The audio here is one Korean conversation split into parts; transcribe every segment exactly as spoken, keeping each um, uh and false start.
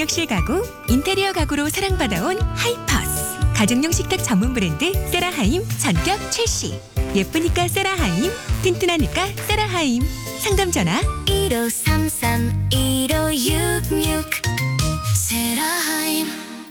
격실 가구, 인테리어 가구로 사랑받아온 하이퍼스. 가정용 식탁 전문 브랜드 세라하임 전격 출시. 예쁘니까 세라하임, 튼튼하니까 세라하임. 상담 전화 일오삼삼 일오육육 세라하임.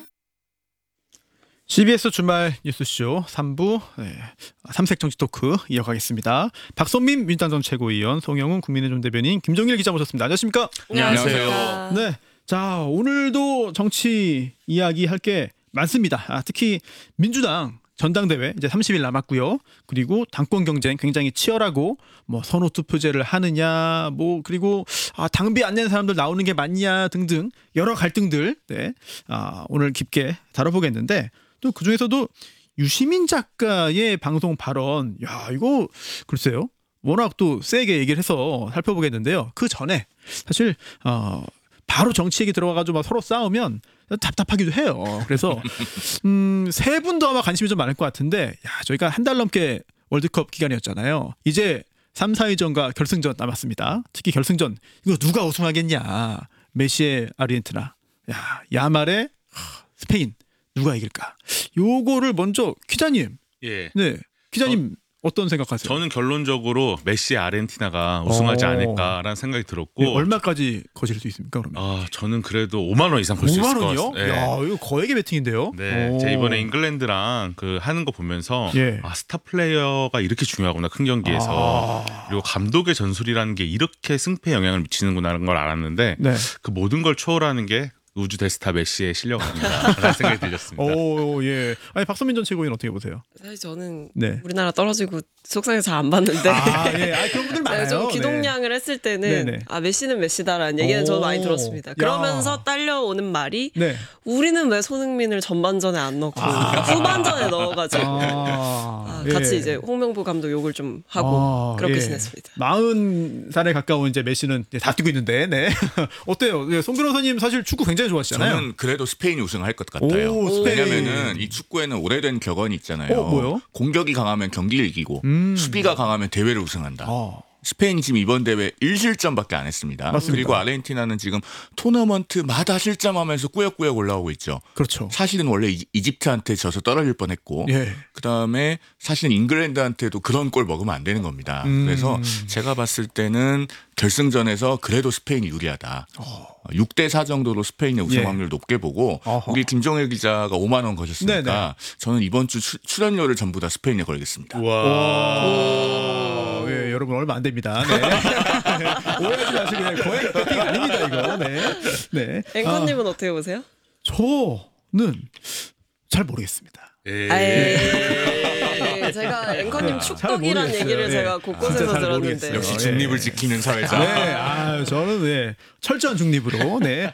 씨비에스 주말 뉴스쇼 삼 부 네, 삼색 정치 토크 이어가겠습니다. 박선민 민주당 전 최고위원, 송영훈 국민의힘 대변인, 김종일 기자 모셨습니다. 안녕하십니까? 안녕하세요. 네, 자 오늘도 정치 이야기 할 게 많습니다. 아, 특히 민주당 전당대회 이제 삼십 일 남았고요. 그리고 당권 경쟁 굉장히 치열하고 뭐 선호 투표제를 하느냐, 뭐 그리고 아, 당비 안 낸 사람들 나오는 게 맞냐 등등 여러 갈등들 네, 아, 오늘 깊게 다뤄보겠는데. 또 그 중에서도 유시민 작가의 방송 발언, 야 이거 글쎄요, 워낙 또 세게 얘기를 해서 살펴보겠는데요. 그 전에 사실 어, 바로 정치 얘기 들어가가지고 막 서로 싸우면 답답하기도 해요. 그래서 음, 세 분도 아마 관심이 좀 많을 것 같은데, 야 저희가 한 달 넘게 월드컵 기간이었잖아요. 이제 삼, 사 위전과 결승전 남았습니다. 특히 결승전 이거 누가 우승하겠냐? 메시의 아르헨티나, 야 야말의 스페인. 누가 이길까? 요거를 먼저 기자님, 예. 네 기자님 어, 어떤 생각하세요? 저는 결론적으로 메시 아르헨티나가 우승하지 오. 않을까라는 생각이 들었고, 네, 얼마까지 거실 수 있습니까? 그러면 아 저는 그래도 오만 원 이상 걸 수 있을 오만 것 원이요? 같습니다. 예. 야 이거 거액의 베팅인데요. 네, 오. 제가 이번에 잉글랜드랑 그 하는 거 보면서 예. 아, 스타 플레이어가 이렇게 중요하구나, 큰 경기에서. 아. 그리고 감독의 전술이라는 게 이렇게 승패에 영향을 미치는구나라는 걸 알았는데, 네. 그 모든 걸 초월하는 게 우주 대스타 메시의 실력 아닌가라는 생각이 들렸습니다. 오 예. 아니 박선민 전 최고위원 어떻게 보세요? 사실 저는 네. 우리나라 떨어지고 속상해서 잘 안 봤는데 아 예. 아 그런 분들 제가 많아요. 좀 기동량을 했을 때는 네네. 아 메시는 메시다라는 얘기는 저도 많이 오. 들었습니다. 야. 그러면서 딸려오는 말이 네. 우리는 왜 손흥민을 전반전에 안 넣고 아. 후반전에 넣어가지고 아, 아, 예. 같이 이제 홍명보 감독 욕을 좀 하고 아, 그렇게 예. 지냈습니다. 마흔 살에 가까운 이제 메시는 이제 다 뛰고 있는데, 네. 어때요? 예, 송 변호사님 사실 축구 굉장히 좋아하시잖아요. 저는 그래도 스페인이 우승할 것 같아요. 오, 스페인. 왜냐면은 이 축구에는 오래된 격언이 있잖아요. 어, 뭐요? 공격이 강하면 경기를 이기고 음. 수비가 강하면 대회를 우승한다. 아. 스페인이 지금 이번 대회 일 실점밖에 안 했습니다. 맞습니다. 그리고 아르헨티나는 지금 토너먼트마다 실점하면서 꾸역꾸역 올라오고 있죠. 그렇죠. 사실은 원래 이- 이집트한테 져서 떨어질 뻔했고, 예. 그다음에 사실은 잉글랜드한테도 그런 골 먹으면 안 되는 겁니다. 음. 그래서 제가 봤을 때는 결승전에서 그래도 스페인이 유리하다. 어. 육 대 사 정도로 스페인의 우승 예. 확률을 높게 보고, 어허. 우리 김종일 기자가 오만 원 거셨으니까 네네. 저는 이번 주 출- 출연료를 전부 다 스페인에 걸겠습니다. 오. 예, 여러분 얼마 안 됩니다. 네. 오해하지 마시고 그냥 거의 배팅 아닙니다 이거. 네. 네. 앵커님은 어떻게 보세요? 저는 잘 모르겠습니다. 예. 에이, 제가 앵커님 축덕이란 모르겠어요. 얘기를 예. 제가 진짜 곳곳에서 잘 들었는데 모르겠어요. 역시 예. 중립을 지키는 사회자. 네, 아, 저는 네, 철저한 중립으로 네,